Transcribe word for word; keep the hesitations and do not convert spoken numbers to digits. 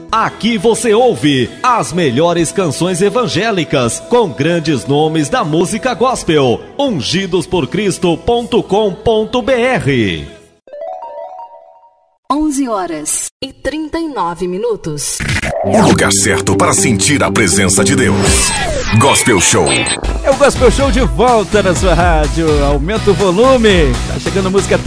Aqui você ouve as melhores canções evangélicas com grandes nomes da música gospel. ungidos por cristo ponto com ponto br. onze horas e trinta e nove minutos. O lugar certo para sentir a presença de Deus. Gospel Show. É o Gospel Show de volta na sua rádio. Aumenta o volume. Tá chegando música